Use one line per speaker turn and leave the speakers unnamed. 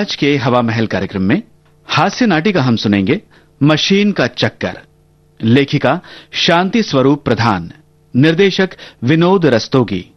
आज के हवा महल कार्यक्रम में हास्य नाटिका हम सुनेंगे मशीन का चक्कर। लेखिका शांति स्वरूप प्रधान, निर्देशक विनोद रस्तोगी।